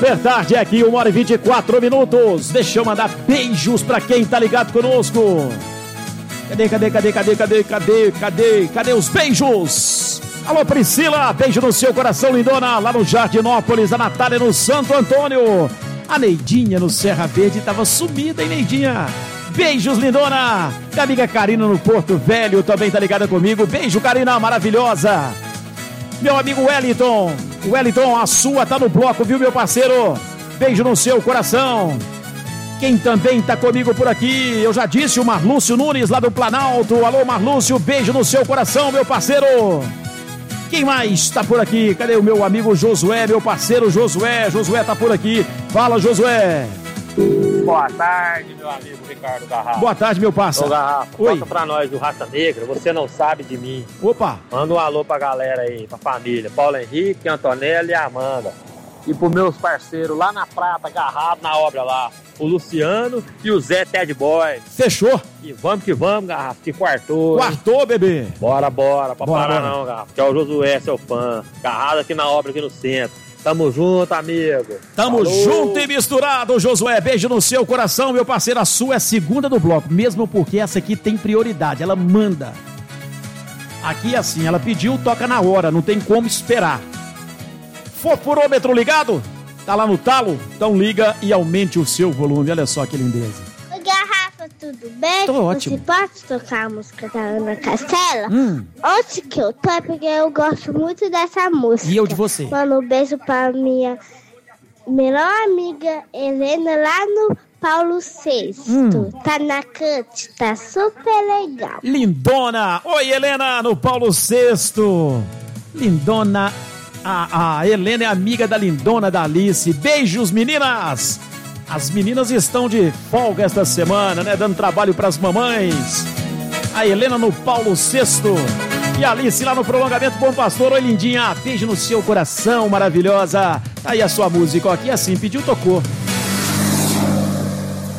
Super tarde aqui, 1h24. Deixa eu mandar beijos pra quem tá ligado conosco. Cadê os beijos? Alô, Priscila, beijo no seu coração, lindona, lá no Jardinópolis. A Natália no Santo Antônio. A Neidinha no Serra Verde tava sumida, hein, Neidinha? Beijos, lindona. Minha amiga Karina no Porto Velho também tá ligada comigo. Beijo, Karina, maravilhosa. Meu amigo Wellington, a sua tá no bloco, viu, meu parceiro? Beijo no seu coração. Quem também tá comigo por aqui, eu já disse, o Marlúcio Nunes, lá do Planalto. Alô, Marlúcio, beijo no seu coração, meu parceiro. Quem mais tá por aqui? Cadê o meu amigo Josué, meu parceiro Josué? Josué tá por aqui. Fala, Josué. Boa tarde, meu amigo Ricardo Garrafa. Boa tarde, meu parça. Ô, Garrafa, oi. toca pra nós do Raça Negra, você não sabe de mim. Opa. Manda um alô pra galera aí, pra família. Paulo Henrique, Antonella e Amanda. E pros meus parceiros lá na Prata, agarrado na obra lá. O Luciano e o Zé Ted Boy. Fechou. E vamos que vamos, Garrafa, que quartou. Quartou, bebê. Bora, pra parar não, Garrafa. Que é o Josué, seu fã. Agarrado aqui na obra, aqui no centro. Tamo junto, amigo. Tamo junto e misturado, Josué. Beijo no seu coração, meu parceiro. A sua é a segunda do bloco, mesmo porque essa aqui tem prioridade, ela manda. Aqui é assim, ela pediu, toca na hora, não tem como esperar. Fofurômetro ligado? Tá lá no talo? Então liga e aumente o seu volume. Olha só que lindeza. Oi, Garrafa, tudo bem? Tô ótimo. Você pode tocar a música da Ana Castela? Onde que eu tô é porque eu gosto muito dessa música. E eu de você? Manda um beijo pra minha melhor amiga Helena lá no Paulo VI. Tá na Cut, tá super legal. Lindona! Oi, Helena, no Paulo VI. Lindona. A Helena é amiga da lindona da Alice. Beijos, meninas! As meninas estão de folga esta semana, né? Dando trabalho pras mamães. A Helena no Paulo VI. E a Alice lá no prolongamento Bom Pastor. Oi, lindinha. Beijo no seu coração, maravilhosa. Aí a sua música, ó, aqui assim, pediu, tocou.